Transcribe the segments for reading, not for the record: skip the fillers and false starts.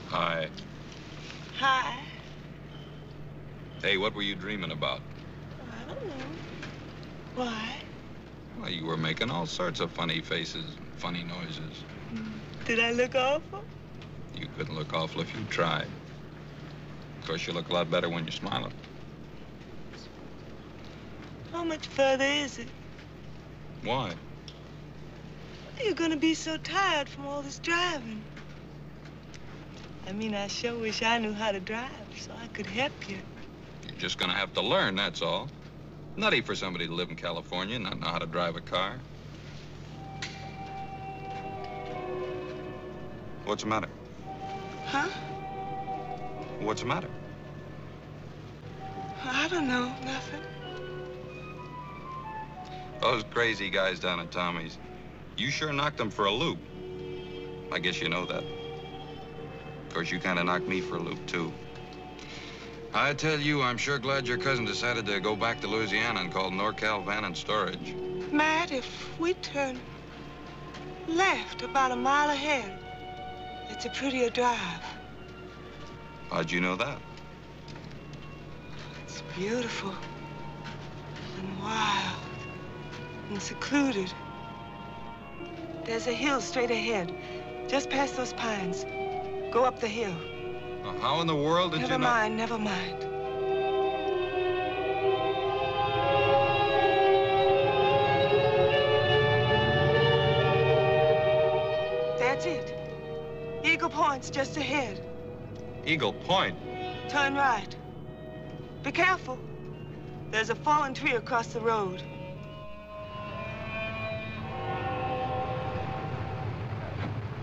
Hi. Hi. Hey, what were you dreaming about? I don't know. Why? Well, you were making all sorts of funny faces and funny noises. Did I look awful? You couldn't look awful if you tried. Of course, you look a lot better when you're smiling. How much further is it? Why? You're gonna be so tired from all this driving. I mean, I sure wish I knew how to drive so I could help you. You're just gonna have to learn, that's all. Nutty for somebody to live in California and not know how to drive a car. What's the matter? Huh? What's the matter? I don't know, nothing. Those crazy guys down at Tommy's, you sure knocked them for a loop. I guess you know that. Of course, you kind of knocked me for a loop, too. I tell you, I'm sure glad your cousin decided to go back to Louisiana and call NorCal Van and Storage. Matt, if we turn left about a mile ahead, it's a prettier drive. How'd you know that? It's beautiful and wild and secluded. There's a hill straight ahead, just past those pines. Go up the hill. How in the world did you know? Never mind, never mind. That's it. Eagle Point's just ahead. Eagle Point? Turn right. Be careful. There's a fallen tree across the road.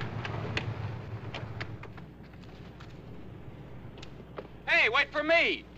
Hey, wait for me!